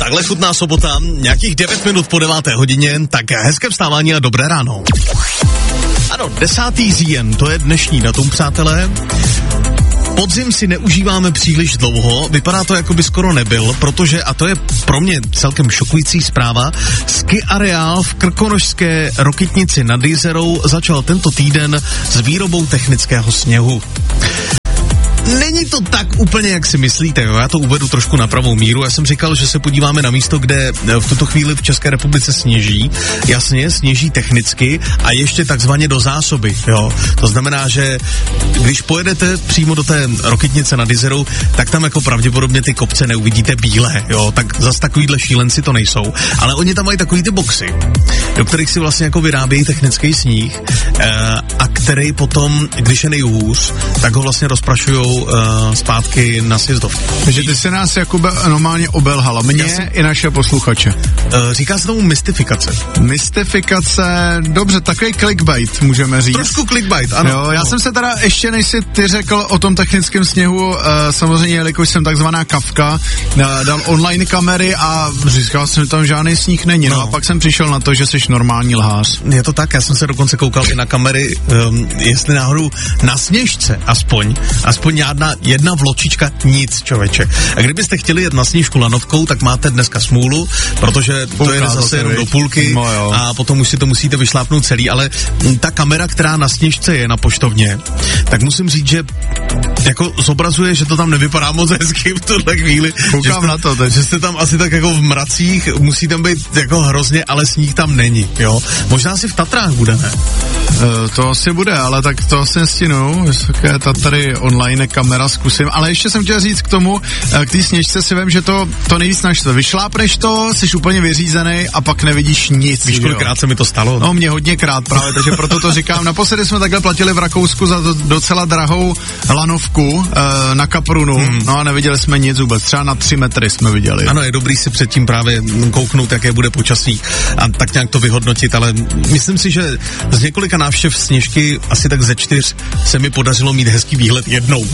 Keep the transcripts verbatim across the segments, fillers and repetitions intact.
Takhle chutná sobota, nějakých devět minut po deváté hodině, tak hezké vstávání a dobré ráno. Ano, desátý říjen, to je dnešní datum, přátelé. Podzim si neužíváme příliš dlouho, vypadá to, jako by skoro nebyl, protože, a to je pro mě celkem šokující zpráva, ski areál v krkonošské Rokytnici nad Jizerou začal tento týden s výrobou technického sněhu. Není to tak úplně, jak si myslíte, jo? Já to uvedu trošku na pravou míru. Já jsem říkal, že se podíváme na místo, kde v tuto chvíli v České republice sněží. Jasně, sněží technicky a ještě takzvaně do zásoby, jo. To znamená, že když pojedete přímo do té Rokytnice nad Jizerou, tak tam jako pravděpodobně ty kopce neuvidíte bílé, jo. Tak zas takovýhle šílenci to nejsou. Ale oni tam mají takový ty boxy, do kterých si vlastně jako vyrábějí technický sníh eh, a který potom, když je nejhůř, tak ho vlastně rozprašujou Uh, zpátky na sjezdovku. Takže ty se nás, Jakube, normálně obelhala. Mě jsem... i naše posluchače. Uh, říká se tomu mystifikace. Mystifikace, dobře, takový clickbait, můžeme říct. Trošku clickbait, ano. Jo, já no. jsem se teda, ještě než si ty řekl o tom technickém sněhu, uh, samozřejmě, jelikož jsem takzvaná kavka, uh, dal online kamery a říkal jsem, že tam žádný sníh není. No. no a pak jsem přišel na to, že jsi normální lhář. Je to tak, já jsem se dokonce koukal i na kamery, um, jestli náhodou na sněžce aspoň, aspoň Jedna, jedna vločička, nic, člověče. A kdybyste chtěli jet na snížku lanovkou, tak máte dneska smůlu, protože to je zase jenom do půlky no, a potom už si to musíte vyšlápnout celý, ale ta kamera, která na sněžce je na poštovně, tak musím říct, že jako zobrazuje, že to tam nevypadá moc hezky v tuhle chvíli. Koukám jste, na to teď. Že jste tam asi tak jako v mracích, musí tam být jako hrozně, ale sníh tam není, jo. Možná si v Tatrách bude, ne? Uh, to asi bude, ale tak to asi nestinu. Vysoké Tatry online kamera zkusím, ale ještě jsem chtěl říct k tomu, k té sněžce si vím, že to, to nejvíc naštve. Vyšlápneš to, jsi úplně vyřízený a pak nevidíš nic. Víš, kolikrát se mi to stalo? No, mě hodněkrát právě, takže proto to říkám. Naposledy jsme takhle platili v Rakousku za docela drahou lanovku e, na kaprunu, hmm. no a neviděli jsme nic vůbec. Třeba na tři metry jsme viděli. Ano, je dobrý si předtím právě kouknout, jaké bude počasí a tak nějak to vyhodnotit, ale myslím si, že z několika návštěv sněžky, asi tak ze čtyř, se mi podařilo mít hezký výhled jednou.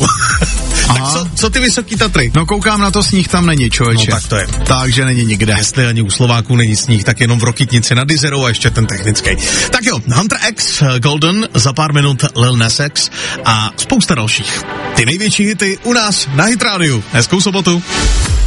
Tak co, co ty Vysoký Tatry? No koukám na to, sníh tam není, člověče. No tak to je. Takže není nikde. Jestli ani u Slováků není sníh, tak jenom v Rokytnici nad Jizerou a ještě ten technický. Tak jo, Hunter X, Golden, za pár minut Lil Nas X a spousta dalších. Ty největší hity u nás na Hit Radio. Hezkou sobotu.